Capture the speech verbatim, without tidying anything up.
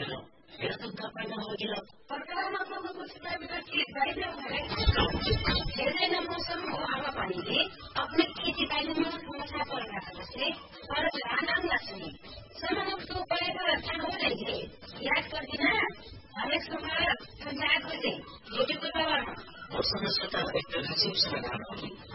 लो फिर तो पैदा हो गया प्रकारमा को कुछ पैदा की जाइए धेरै न मौसम हो हावा पानीले अपने खेती बालीमा समस्या परिरहेको छ तर आनन्द लाग्छ समाजको परेको रक्षा हो जाइए याद गर्दिन हरेक समय पंचायत को चाहिँ युटिको पावरमा और समस्या का एक नजीब समाधान होगी